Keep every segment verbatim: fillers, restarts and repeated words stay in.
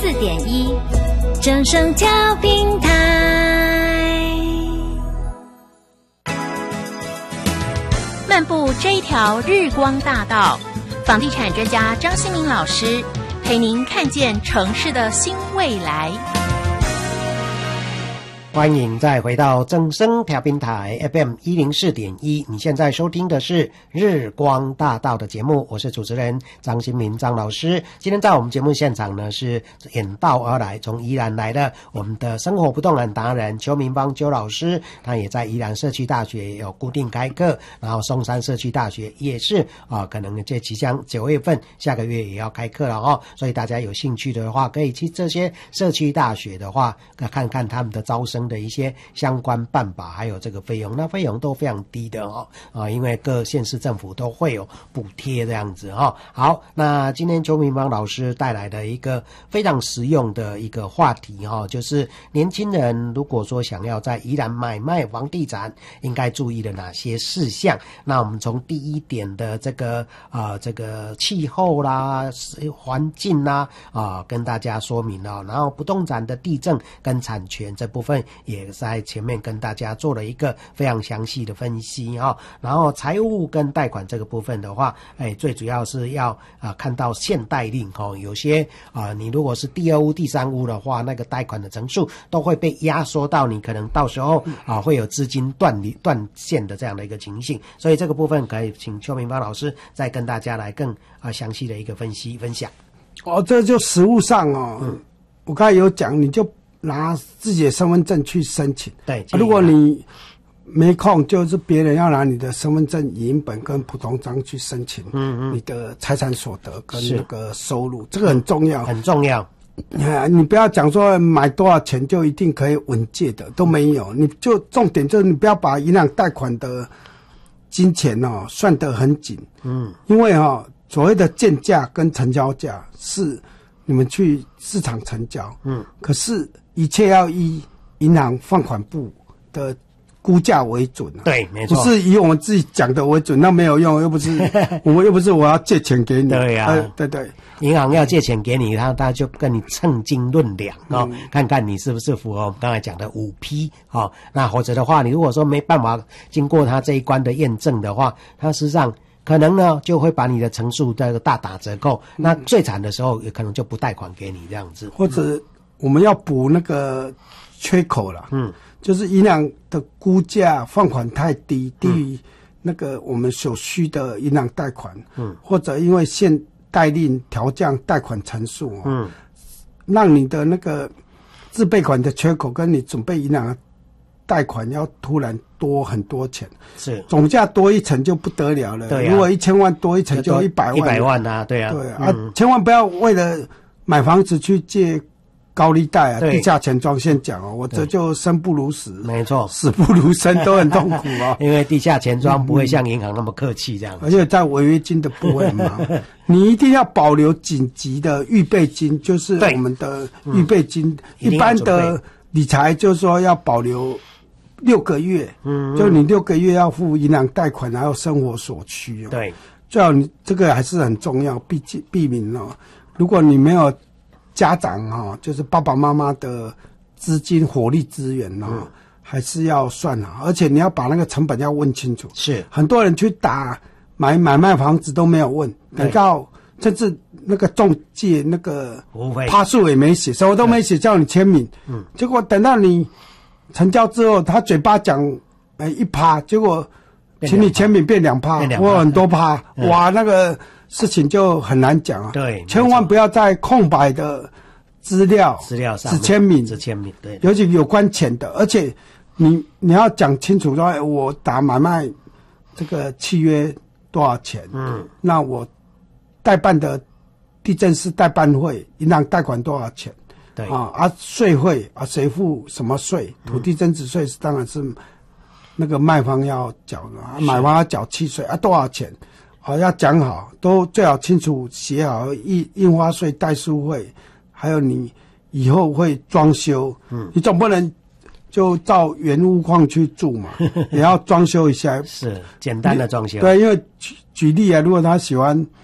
四点一，正声调频台。漫步这一条日光大道，房地产专家张新民老师陪您看见城市的新未来。 欢迎再回到正声调频台 F M 一零四点一，你现在收听的是日光大道的节目，我是主持人张新民张老师。今天在我们节目现场呢，是远道而来，从宜兰来的我们的生活不动产达人邱明芳邱老师，他也在宜兰社区大学有固定开课，然后松山社区大学也是啊，可能这即将九月份下个月也要开课了哦，所以大家有兴趣的话，可以去这些社区大学的话，看看他们的招生的一些相关办法，还有这个费用，那费用都非常低的哦，啊，因为各县市政府都会有补贴这样子哦。好，那今天邱明芳老师带来的一个非常实用的一个话题哈、哦，就是年轻人如果说想要在宜兰买卖房地产，应该注意的哪些事项？那我们从第一点的这个啊、呃、这个气候啦、环境啦啊、呃，跟大家说明了，然后不动产的地政跟产权这部分也在前面跟大家做了一个非常详细的分析哈、哦。然后财务跟贷款这个部分的话，哎，最主要是要啊、呃、看到限贷令哦，有些啊、呃、你如果是第二屋、第三屋的话，那个贷款的成数都会被压缩到你可能到时候啊、呃、会有资金断离断线的这样的一个情形，所以这个部分可以请邱明芳老师再跟大家来更啊、呃、详细的一个分析分享。 哦，这就实务上哦，嗯、我刚才有讲，你就拿自己的身份证去申请。 对， 啊、如果你没空，就是别人要拿你的身份证影印本跟普通章去申请，嗯嗯，你的财产所得跟那个收入，这个很重要， 很重要。 你不要讲说买多少钱就一定可以稳借的，都没有。你就重点就是你不要把银行贷款的金钱哦算得很紧，嗯，因为哦所谓的建价跟成交价是你们去市场成交，嗯，可是一切要以银行放款部的估价为准、啊， 对，没错， 不是以我们自己讲的为准，那没有用，又不是我们又不是我要借钱给你， 对呀、啊呃，对对， 银行要借钱给你，他他就跟你称斤论两哦、嗯，看看你是不是符合我们刚才讲的五批哦。那或者的话，你如果说没办法经过他这一关的验证的话，他实际上可能呢就会把你的成数这个大打折扣，嗯、那最惨的时候也可能就不贷款给你这样子， 或者我们要补那个缺口了，嗯。就是银行的估价放款太低，低于那个我们所需的银行贷款，嗯，或者因为限贷令调降贷款成数，嗯，让你的那个自备款的缺口跟你准备银行的贷款要突然多很多钱， 是总价多一层就不得了了。 对、啊， 如果一千万多一层就一百万， 一百万啊，对啊， 对啊，嗯、啊千万不要为了买房子去借高利贷啊，地下钱庄先讲哦，我这就生不如死， 没错， 死不如生都很痛苦哦。 因为地下钱庄不会像银行那么客气这样子， 而且在违约金的部分嘛，你一定要保留紧急的预备金，就是我们的预备金。嗯、一般的理财就是说要保留六个月，嗯，就你六个月要付银行贷款还有生活所需、哦。对，最好你这个还是很重要，避避免哦，如果你没有家长哈、哦，就是爸爸妈妈的资金火力资源哦、嗯，还是要算好，而且你要把那个成本要问清楚。是，很多人去打买买卖房子都没有问，等到甚至那个中介那个趴数也没写，什么都没写，叫你签名。嗯，结果等到你成交之后，他嘴巴讲哎一趴，结果请你签名变两趴，或很多趴，嗯、哇那个。事情就很难讲啊，对，千万不要在空白的资料资料上只签名， 只签名，对， 尤其有关钱的，而且你你要讲清楚说，我打买卖这个契约多少钱，嗯，那我代办的地政士代办费，银行贷款多少钱，对啊，啊税费啊谁付什么税，土地增值税是当然是那个卖方要缴的，啊、买方要缴契税啊多少钱。好，要讲好，都最好清楚写好印印花税、代书费，还有你以后会装修，嗯，你总不能就照原屋况去住嘛，也要装修一下， 是简单的装修。 对，因为举举例啊，如果他喜欢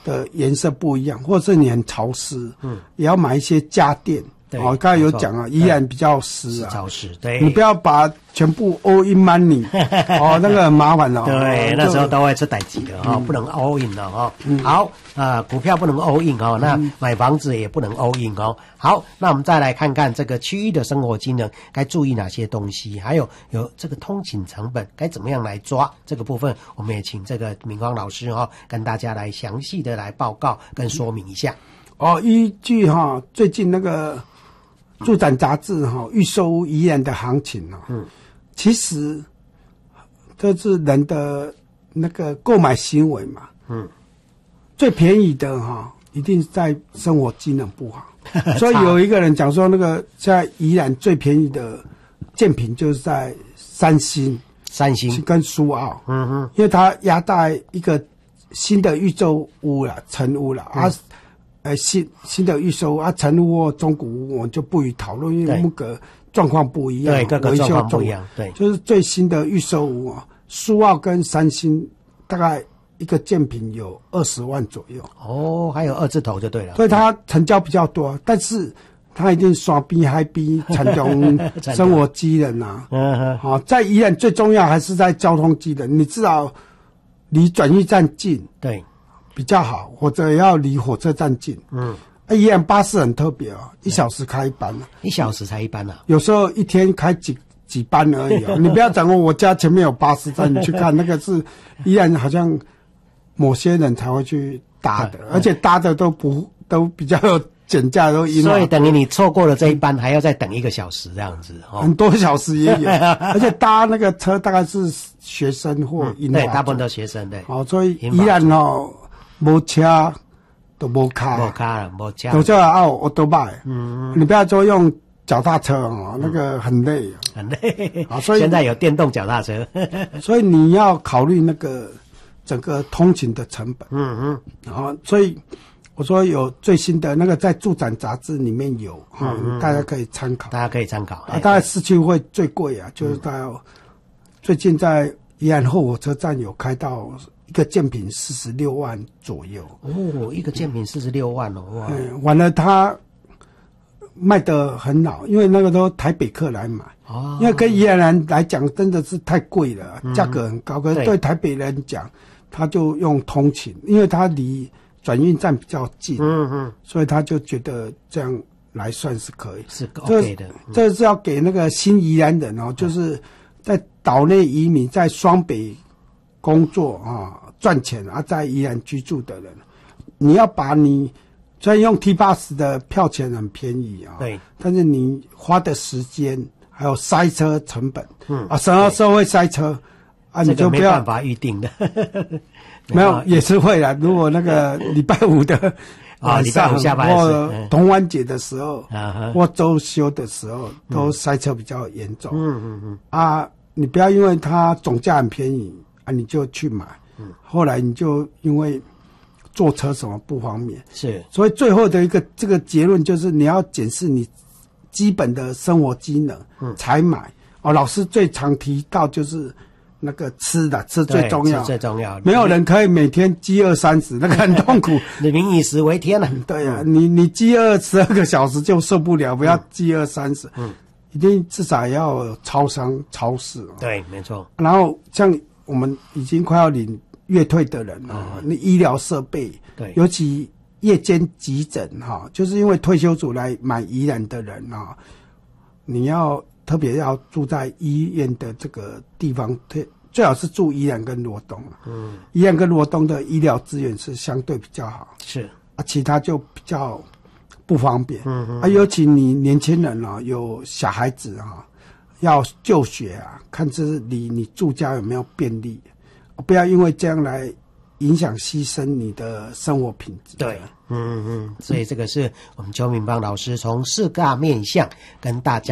的颜色不一样，或者是你很潮湿，嗯，也要买一些家电。哦，刚才有讲啊，宜兰比较湿啊， 潮湿，对， 你不要把全部 all in money， 哦，那个很麻烦哦。 对，哦、那时候都会出代志的哈、哦嗯，不能 all in 的哈、哦嗯。好，啊、呃，股票不能 all in 哦，那买房子也不能 all in 哦。好，那我们再来看看这个区域的生活机能该注意哪些东西，还有有这个通勤成本该怎么样来抓这个部分，我们也请这个明光老师哈、哦，跟大家来详细的来报告跟说明一下。 哦，依据哈、哦、最近那个。住展杂志哈、哦，预售屋宜兰的行情哦，嗯，其实这是人的那个购买行为嘛，嗯，最便宜的哈、哦，一定在生活机能不好，所以有一个人讲说，那个在宜兰最便宜的建品就是在三星， 三星跟苏澳， 嗯哼， 因为它压在一个新的预售屋了，成屋了、嗯、啊。呃，新新的预售啊，成屋或中古屋，我们就不予讨论，因为那个状况不一样， 对，各个状况不一样，对， 就是最新的预售屋啊，苏澳跟三星大概一个建品有二十万左右。 哦，还有二字头就对了， 所以它成交比较多，但是它一定刷逼嗨逼产中生活机能啊，嗯好、哦，在宜兰最重要还是在交通机能，你至少离转运站近， 对。 比较好，或者要离火车站近。嗯，啊，宜兰巴士很特别哦，一小时开一班啊， 一小时才一班啊， 有时候一天开几几班而已啊。你不要讲我我家前面有巴士站，你去看那个是宜兰好像某些人才会去搭的，而且搭的都不都比较减价都因为， 所以等于你错过了这一班，还要再等一个小时这样子，哦、 很多小时也有，而且搭那个车大概是学生或婴儿、嗯， 对，大部分都学生对。 好、哦，所以宜兰哦。没车都没卡， 没卡了，没车， 都叫啊，我都买。嗯，你不要说用脚踏车哦，那个很累， 很累。 啊，所以现在有电动脚踏车， 所以你要考虑那个整个通勤的成本。嗯嗯。啊，所以我说有最新的那个在住展杂志里面有，啊、嗯，大家可以参考。 大家可以参考。 啊，大概市区会最贵啊，就是大概、嗯、最近在宜兰后火车站有开到。一个建品四十六万左右哦，一个建品四十六万哦，哇！ 嗯，完了，它卖得很好，因为那个都台北客来买哦，因为跟宜兰人来讲真的是太贵了，价、嗯、格很高。可是对台北人讲，他就用通勤，因为他离转运站比较近，嗯嗯，所以他就觉得这样来算是可以， 是 OK 的。 嗯、这是要给那个新宜兰人哦，就是在岛内移民，在双北。工作啊，赚钱啊，在宜兰居住的人，你要把你虽然用 T 八十的票钱很便宜啊， 对， 但是你花的时间还有塞车成本，嗯啊，什么时候会塞车啊？你就不要、 这个、没办法预定的， 没有也是会啦。如果那个礼拜五的啊，礼拜五下班或同湾节的时候，啊、或周休的时候，都塞车比较严重。嗯嗯嗯啊，你不要因为它总价很便宜。啊，你就去买，嗯，后来你就因为坐车什么不方便， 是， 所以最后的一个这个结论就是你要检视你基本的生活机能，嗯，才买。哦，老师最常提到就是那个吃的，吃最重要， 吃最重要。 没有人可以每天饥饿三十，那个很痛苦。 民以食为天啊。 对啊，你你饥饿十二个小时就受不了，不要饥饿三十，嗯，一定至少要有超商、超市。 对，没错。 然后像。我们已经快要领月退的人啊，那、嗯、医疗设备， 对， 尤其夜间急诊哈，就是因为退休族来买宜兰的人啊，你要特别要住在医院的这个地方，最最好是住宜兰跟罗东，嗯，宜兰跟罗东的医疗资源是相对比较好， 是啊，其他就比较不方便，嗯嗯，啊，尤其你年轻人啊，有小孩子啊。要就学啊，看这离你住家有没有便利，不要因为这样来影响牺牲你的生活品质。 对，嗯嗯，所以这个是我们邱明邦老师从四大面向跟大家